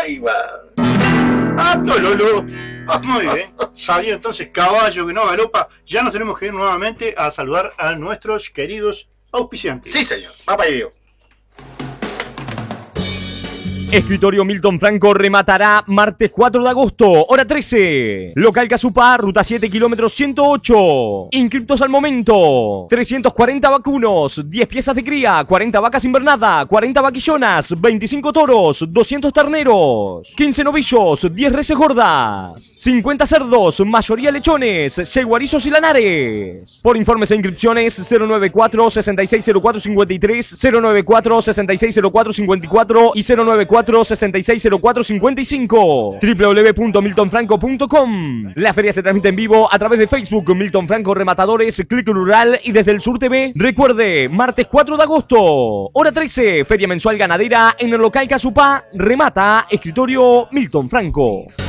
Ahí va. ¡Ah, Tololo! Ah, muy bien. Salió entonces caballo que no galopa. Ya nos tenemos que ir nuevamente a saludar a nuestros queridos auspiciantes. Sí, señor. Va para ello. Escritorio Milton Franco rematará martes 4 de agosto, hora 13. Local Casupá, ruta 7, kilómetro 108. Inscriptos al momento. 340 vacunos, 10 piezas de cría, 40 vacas invernadas, 40 vaquillonas, 25 toros, 200 terneros, 15 novillos, 10 reses gordas, 50 cerdos, mayoría lechones, yeguarizos y lanares. Por informes e inscripciones 094-6604-53, 094-6604-54 y 094-6604-55. www.miltonfranco.com. La feria se transmite en vivo a través de Facebook, Milton Franco Rematadores, Click Rural y desde el Sur TV. Recuerde, martes 4 de agosto, hora 13, feria mensual ganadera en el local Casupá, remata Escritorio Milton Franco.